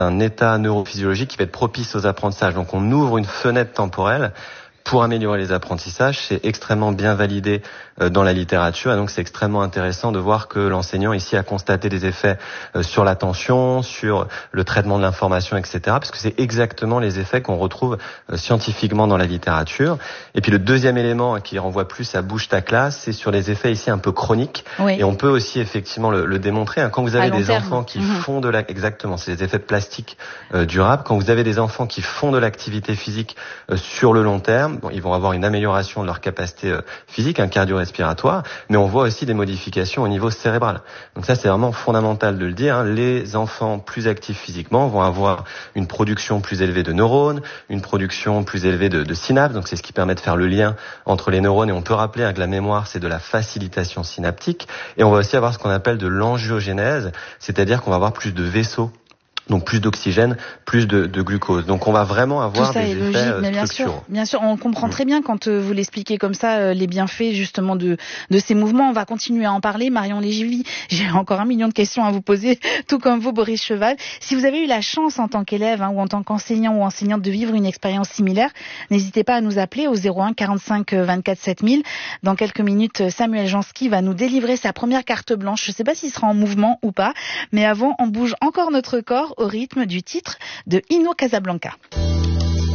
un état neurophysiologique qui va être propice aux apprentissages. Donc on ouvre une fenêtre temporelle pour améliorer les apprentissages. C'est extrêmement bien validé dans la littérature, et donc c'est extrêmement intéressant de voir que l'enseignant ici a constaté des effets sur l'attention, sur le traitement de l'information, etc. Parce que c'est exactement les effets qu'on retrouve scientifiquement dans la littérature. Et puis le deuxième élément qui renvoie plus à bouge ta classe, c'est sur les effets ici un peu chroniques. Oui. Et on peut aussi effectivement le démontrer. Quand vous avez des terme. enfants qui font exactement, c'est les effets de plastique durables. Quand vous avez des enfants qui font de l'activité physique sur le long terme, ils vont avoir une amélioration de leur capacité physique, cardio-respiratoire, mais on voit aussi des modifications au niveau cérébral. Donc ça, c'est vraiment fondamental de le dire. Les enfants plus actifs physiquement vont avoir une production plus élevée de neurones, une production plus élevée de synapses. Donc c'est ce qui permet de faire le lien entre les neurones. Et on peut rappeler que la mémoire, c'est de la facilitation synaptique. Et on va aussi avoir ce qu'on appelle de l'angiogénèse, c'est-à-dire qu'on va avoir plus de vaisseaux. Donc plus d'oxygène, plus de glucose. Donc on va vraiment avoir des effets structuraux. Bien sûr, on comprend très bien quand vous l'expliquez comme ça, les bienfaits justement de ces mouvements. On va continuer à en parler. Marion Légivy, j'ai encore 1 million de questions à vous poser, tout comme vous, Boris Cheval. Si vous avez eu la chance en tant qu'élève ou en tant qu'enseignant ou enseignante de vivre une expérience similaire, n'hésitez pas à nous appeler au 01 45 24 7000. Dans quelques minutes, Samuel Jansky va nous délivrer sa première carte blanche. Je ne sais pas s'il sera en mouvement ou pas, mais avant, on bouge encore notre corps au rythme du titre de Ino Casablanca.